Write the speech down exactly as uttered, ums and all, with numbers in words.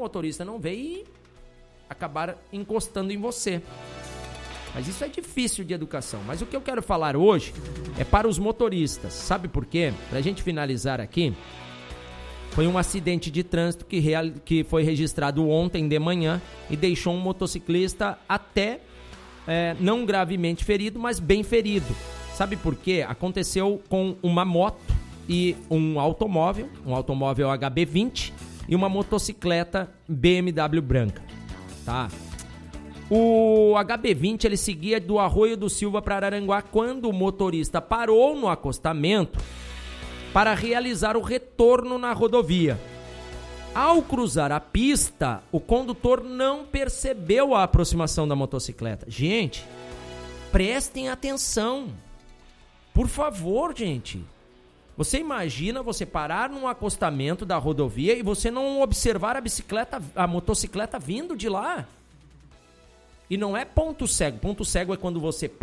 motorista não ver e acabar encostando em você. Mas isso é difícil de educação. Mas o que eu quero falar hoje é para os motoristas. Sabe por quê? Para a gente finalizar aqui, foi um acidente de trânsito que, real, que foi registrado ontem de manhã e deixou um motociclista até é, não gravemente ferido, mas bem ferido. Sabe por quê? Aconteceu com uma moto e um automóvel, um automóvel H B vinte e uma motocicleta B M W branca, tá? O H B vinte ele seguia do Arroio do Silva para Araranguá quando o motorista parou no acostamento para realizar o retorno na rodovia. Ao cruzar a pista, o condutor não percebeu a aproximação da motocicleta. Gente, prestem atenção. Por favor, gente. Você imagina você parar num acostamento da rodovia e você não observar a bicicleta, a motocicleta vindo de lá? E não é ponto cego. Ponto cego é quando você